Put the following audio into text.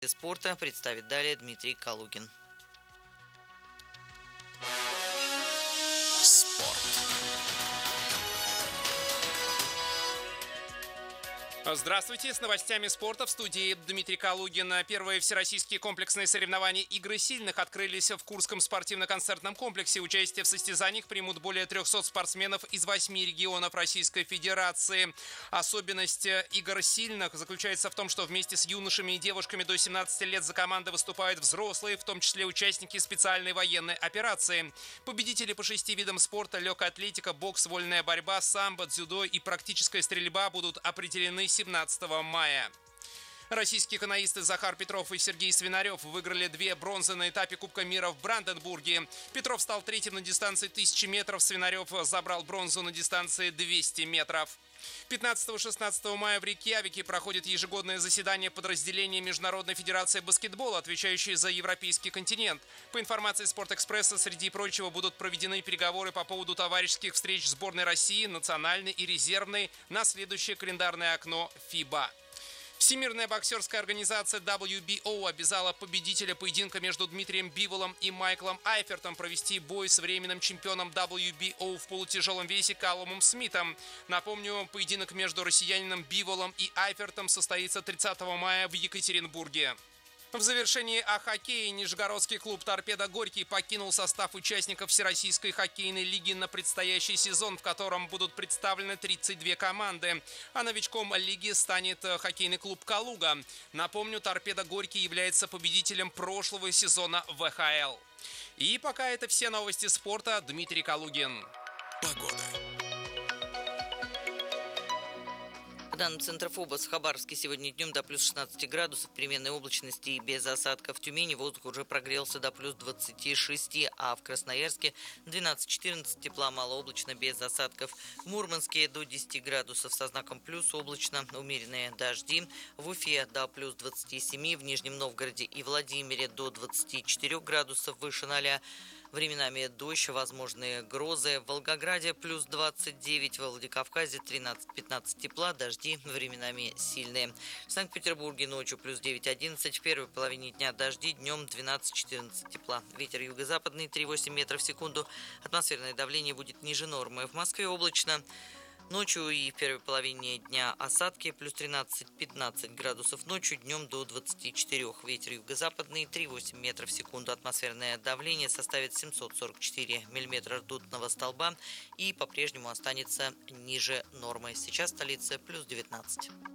Спорта представит далее Дмитрий Калугин. Здравствуйте, с новостями спорта в студии Дмитрий Калугин. Первые всероссийские комплексные соревнования «Игры сильных» открылись в Курском спортивно-концертном комплексе. Участие в состязаниях примут более 300 спортсменов из 8 регионов Российской Федерации. Особенность «Игр сильных» заключается в том, что вместе с юношами и девушками до 17 лет за команды выступают взрослые, в том числе участники специальной военной операции. Победители по 6 видам спорта: легкая атлетика, бокс, вольная борьба, самбо, дзюдо и практическая стрельба будут определены 17 мая. Российские каноисты Захар Петров и Сергей Свинарев выиграли 2 бронзы на этапе Кубка мира в Бранденбурге. Петров стал третьим на дистанции 1000 метров, Свинарев забрал бронзу на дистанции 200 метров. 15-16 мая в Рейкьявике проходит ежегодное заседание подразделения Международной федерации баскетбола, отвечающей за европейский континент. По информации «Спортэкспресса», среди прочего, будут проведены переговоры по поводу товарищеских встреч сборной России, национальной и резервной, на следующее календарное окно ФИБА. Всемирная боксерская организация WBO обязала победителя поединка между Дмитрием Биволом и Майклом Айфертом провести бой с временным чемпионом WBO в полутяжелом весе Калумом Смитом. Напомню, поединок между россиянином Биволом и Айфертом состоится 30 мая в Екатеринбурге. В завершении о хоккее нижегородский клуб «Торпедо Горький» покинул состав участников Всероссийской хоккейной лиги на предстоящий сезон, в котором будут представлены 32 команды. А новичком лиги станет хоккейный клуб «Калуга». Напомню, «Торпедо Горький» является победителем прошлого сезона ВХЛ. И пока это все новости спорта. Дмитрий Калугин. Погода. По данным Центра ФОБОС, в Хабаровске сегодня днем до плюс 16 градусов, переменной облачности и без осадков. В Тюмени воздух уже прогрелся до плюс 26, а в Красноярске 12-14 тепла, малооблачно, без осадков. В Мурманске до 10 градусов со знаком плюс, облачно, умеренные дожди. В Уфе до плюс 27, в Нижнем Новгороде и Владимире до 24 градусов, выше 0. Временами дождь, возможные грозы. В Волгограде плюс 29, во Владикавказе 13-15 тепла, дожди временами сильные. В Санкт-Петербурге ночью плюс 9-11, в первой половине дня дожди, днем 12-14 тепла. Ветер юго-западный 3,8 метров в секунду, атмосферное давление будет ниже нормы. В Москве облачно. Ночью и в первой половине дня осадки, плюс 13-15 градусов ночью, днем до 24. Ветер юго-западный 3,8 метров в секунду. Атмосферное давление составит 744 миллиметра ртутного столба и по-прежнему останется ниже нормы. Сейчас в столице плюс 19.